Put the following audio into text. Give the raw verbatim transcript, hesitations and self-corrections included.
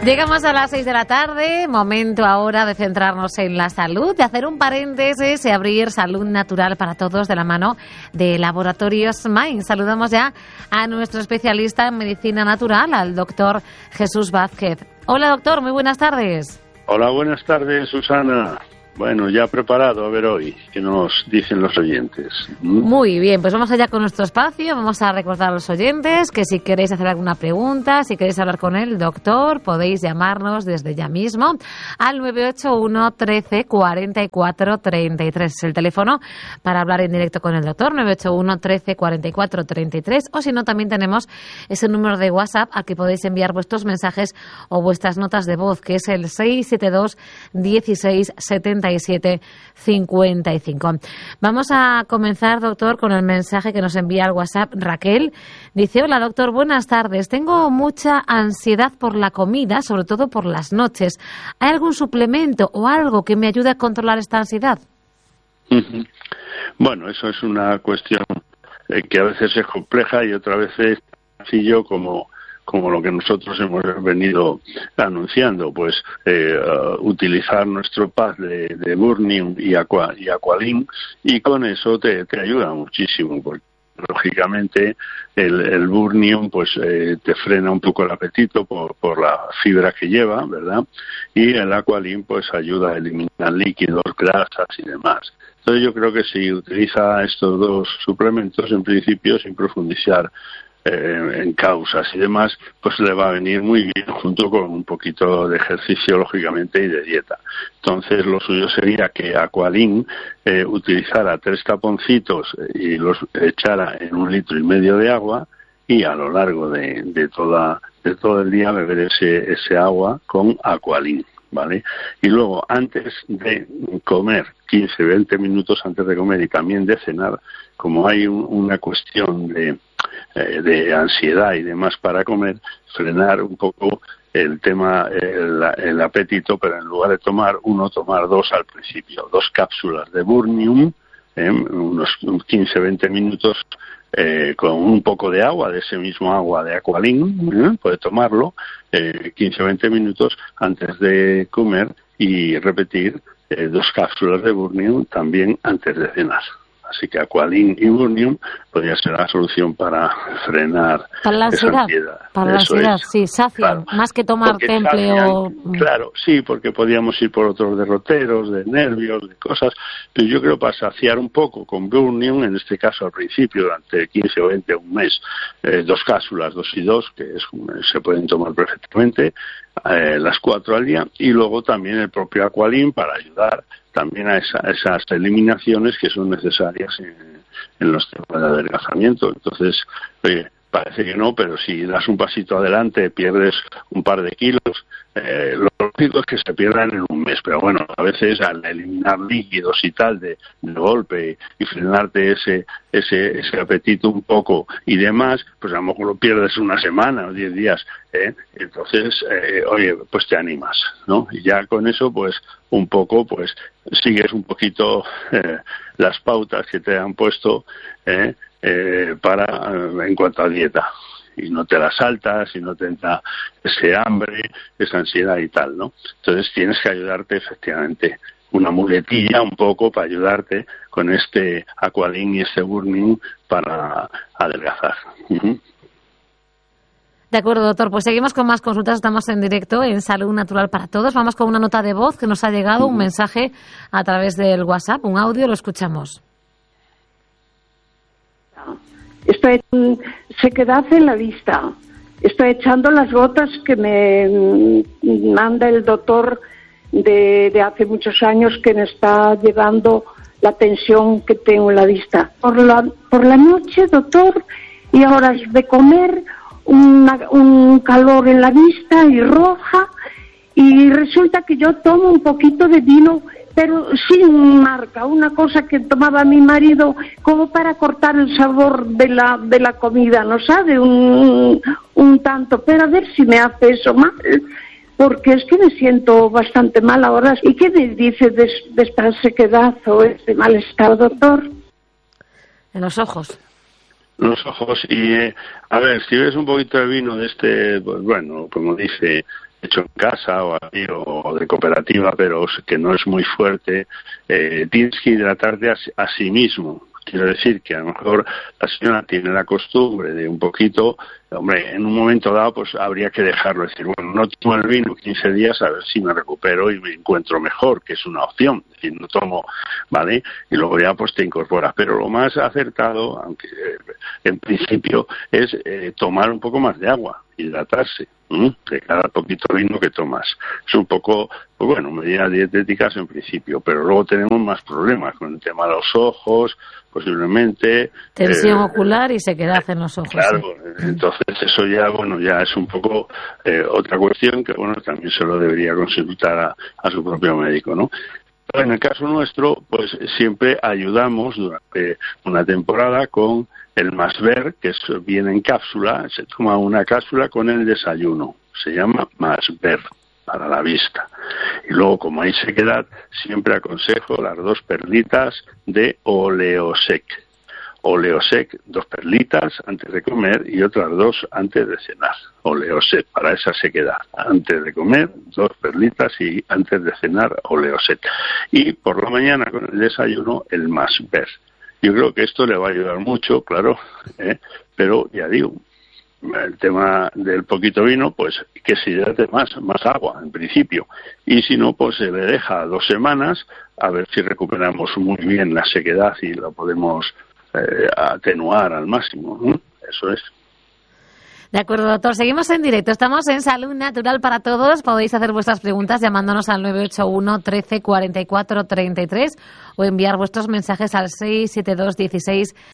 Llegamos a las seis de la tarde, momento ahora de centrarnos en la salud, de hacer un paréntesis y abrir salud natural para todos de la mano de Laboratorios Mind. Saludamos ya a nuestro especialista en medicina natural, al doctor Jesús Vázquez. Hola doctor, muy buenas tardes. Hola, buenas tardes, Susana. Bueno, ya preparado a ver hoy qué nos dicen los oyentes. ¿Mm? Muy bien, pues vamos allá con nuestro espacio. Vamos a recordar a los oyentes que si queréis hacer alguna pregunta, si queréis hablar con el doctor, podéis llamarnos desde ya mismo al nueve ocho uno, trece, cuarenta y cuatro, treinta y tres. Es el teléfono para hablar en directo con el doctor, nueve ocho uno, trece, cuarenta y cuatro, treinta y tres. O si no, también tenemos ese número de WhatsApp al que podéis enviar vuestros mensajes o vuestras notas de voz, que es el seis siete dos, dieciséis, setenta y siete, cincuenta y cinco. Vamos a comenzar, doctor, con el mensaje que nos envía al WhatsApp Raquel. Dice: hola, doctor, buenas tardes. Tengo mucha ansiedad por la comida, sobre todo por las noches. ¿Hay algún suplemento o algo que me ayude a controlar esta ansiedad? Bueno, eso es una cuestión eh, que a veces es compleja y otra vez es sencillo como como lo que nosotros hemos venido anunciando, pues eh, uh, utilizar nuestro pack de, de Burnium y, Aqua, y Aqualin, y con eso te, te ayuda muchísimo, porque lógicamente el, el Burnium pues eh, te frena un poco el apetito por, por la fibra que lleva, ¿verdad? Y el Aqualin pues ayuda a eliminar líquidos, grasas y demás. Entonces yo creo que si utiliza estos dos suplementos, en principio, sin profundizar Eh, en causas y demás, pues le va a venir muy bien junto con un poquito de ejercicio, lógicamente, y de dieta. Entonces, lo suyo sería que Aqualin eh, utilizara tres taponcitos y los echara en un litro y medio de agua y a lo largo de, de toda de todo el día beber ese, ese agua con Aqualin, ¿vale? Y luego, antes de comer, quince, veinte minutos antes de comer y también de cenar, como hay un, una cuestión de de ansiedad y demás para comer, frenar un poco el tema, el, el apetito, pero en lugar de tomar uno, tomar dos al principio, dos cápsulas de Burnium, eh, unos quince, veinte minutos eh, con un poco de agua, de ese mismo agua de Aqualin, eh, puede tomarlo eh, quince, veinte minutos antes de comer y repetir eh, dos cápsulas de Burnium también antes de cenar. Así que Aqualin y Burnium podría ser la solución para frenar para la ansiedad, esa ansiedad. Para la Eso ansiedad, es. sí, sacian, Claro. más que tomar Porque temple sacian, o... Claro, sí, porque podríamos ir por otros derroteros, de nervios, de cosas, pero yo creo para saciar un poco con Burnium, en este caso al principio, durante quince o veinte, un mes, eh, dos cápsulas, dos y dos, que es, se pueden tomar perfectamente, eh, las cuatro al día, y luego también el propio Aqualin para ayudar también a, esa, a esas eliminaciones que son necesarias en, en los temas de adelgazamiento. Entonces, oye, parece que no, pero si das un pasito adelante, pierdes un par de kilos. Eh, lo lógico es que se pierdan en un mes, pero bueno, a veces al eliminar líquidos y tal de, de golpe y frenarte ese, ese ese apetito un poco y demás, pues a lo mejor lo pierdes una semana o diez días, ¿eh? Entonces, eh, oye, pues te animas, ¿no? Y ya con eso, pues un poco, pues sigues un poquito eh, las pautas que te han puesto, ¿eh? Eh, para eh, en cuanto a dieta, y no te la saltas y no te entra ese hambre, esa ansiedad y tal, ¿no? Entonces tienes que ayudarte efectivamente, una muletilla un poco para ayudarte con este Aqualin y este Burnium para adelgazar. Uh-huh. De acuerdo, doctor. Pues seguimos con más consultas. Estamos en directo en Salud Natural para Todos. Vamos con una nota de voz que nos ha llegado, uh-huh. un mensaje a través del WhatsApp, un audio, lo escuchamos. Estoy en sequedad en la vista. Estoy echando las gotas que me manda el doctor de, de hace muchos años, que me está llevando la tensión que tengo en la vista. Por la, por la noche, doctor, y a horas de comer, una, un calor en la vista y roja, y resulta que yo tomo un poquito de vino, pero sin marca, una cosa que tomaba mi marido como para cortar el sabor de la de la comida, ¿no sabe? Un, un tanto, pero a ver si me hace eso mal, porque es que me siento bastante mal ahora. ¿Y qué me dice de, de esta sequedad o este malestar, doctor? En los ojos. Los ojos, y eh, a ver, si ves un poquito de vino de este, pues bueno, como dice hecho en casa o, así, o de cooperativa, pero que no es muy fuerte, eh, tienes que hidratarte a, a sí mismo. Quiero decir que a lo mejor la señora tiene la costumbre de un poquito, hombre, en un momento dado pues habría que dejarlo, decir, bueno, no tomo el vino quince días a ver si me recupero y me encuentro mejor, que es una opción, es decir, no tomo, ¿vale? Y luego ya pues te incorporas. Pero lo más acertado, aunque eh, en principio, es eh, tomar un poco más de agua, hidratarse, ¿m? De cada poquito vino que tomas. Es un poco, pues bueno, medidas dietéticas en principio, pero luego tenemos más problemas con el tema de los ojos, posiblemente tensión eh, ocular y sequedad en los ojos. Claro, sí. Entonces eso ya, bueno, ya es un poco eh, otra cuestión que, bueno, también se lo debería consultar a, a su propio médico, ¿no? Pero en el caso nuestro, pues siempre ayudamos durante una temporada con el Masver, que es, viene en cápsula, se toma una cápsula con el desayuno, se llama Masver para la vista. Y luego, como hay sequedad, siempre aconsejo las dos perlitas de Oleosec. Oleosec, dos perlitas antes de comer y otras dos antes de cenar. Oleosec, para esa sequedad. Antes de comer, dos perlitas y antes de cenar, Oleosec. Y por la mañana, con el desayuno, el Masver. Yo creo que esto le va a ayudar mucho, claro, ¿eh? Pero ya digo, el tema del poquito vino, pues que se hidrate más, más agua en principio. Y si no, pues se le deja dos semanas a ver si recuperamos muy bien la sequedad y lo podemos eh, atenuar al máximo, ¿no? Eso es. De acuerdo, doctor. Seguimos en directo. Estamos en Salud Natural para Todos. Podéis hacer vuestras preguntas llamándonos al nueve ocho uno, trece, cuarenta y cuatro, treinta y tres o enviar vuestros mensajes al seis siete dos, dieciséis